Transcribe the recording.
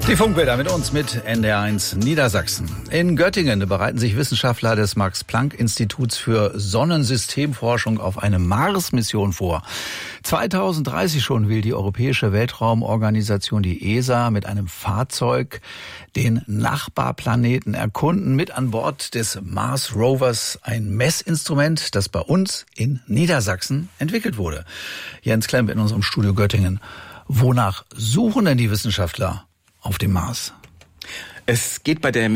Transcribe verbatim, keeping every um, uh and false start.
Die Funkbilder mit uns, mit N D R eins Niedersachsen. In Göttingen bereiten sich Wissenschaftler des Max-Planck-Instituts für Sonnensystemforschung auf eine Mars-Mission vor. zweitausenddreißig schon will die Europäische Weltraumorganisation, die E S A, mit einem Fahrzeug den Nachbarplaneten erkunden. Mit an Bord des Mars Rovers ein Messinstrument, das bei uns in Niedersachsen entwickelt wurde. Jens Klemp in unserem Studio Göttingen. Wonach suchen denn die Wissenschaftler auf dem Mars? Es geht bei der